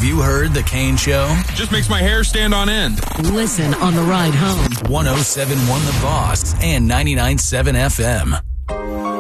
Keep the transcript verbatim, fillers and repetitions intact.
Have you heard The Kane Show? Just makes my hair stand on end. Listen on the ride home. one oh seven point one The Boss and ninety-nine point seven F M.